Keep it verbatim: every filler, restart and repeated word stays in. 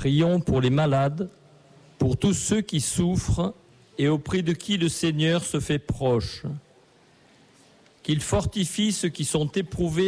Prions pour les malades, pour tous ceux qui souffrent et auprès de qui le Seigneur se fait proche. Qu'il fortifie ceux qui sont éprouvés